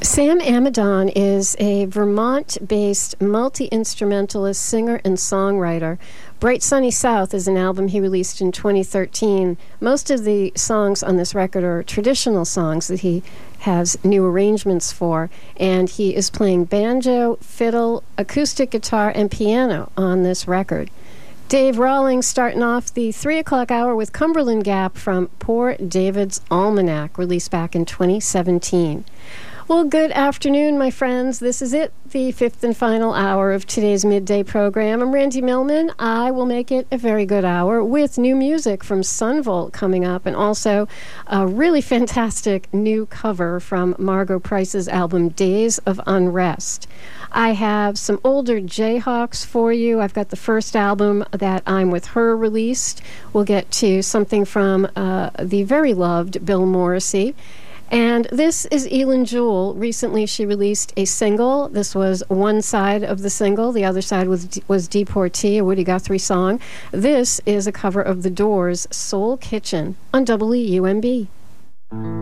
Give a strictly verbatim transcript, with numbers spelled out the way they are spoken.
Sam Amidon is a Vermont-based multi-instrumentalist, singer, and songwriter. Bright Sunny South is an album he released in twenty thirteen. Most of the songs on this record are traditional songs that he has new arrangements for, and he is playing banjo, fiddle, acoustic guitar, and piano on this record. Dave Rawlings starting off the three o'clock hour with Cumberland Gap from Poor David's Almanac, released back in twenty seventeen. Well, good afternoon, my friends. This is it, the fifth and final hour of today's midday program. I'm Randy Millman. I will make it a very good hour with new music from Sunvolt coming up, and also a really fantastic new cover from Margo Price's album Days of Unrest. I have some older Jayhawks for you. I've got the first album that I'm with her released. We'll get to something from uh, the very loved Bill Morrissey. And this is Elin Jewell. Recently she released a single. This was one side of the single. The other side was was Deportee, a Woody Guthrie song. This is a cover of The Doors' Soul Kitchen on W U M B.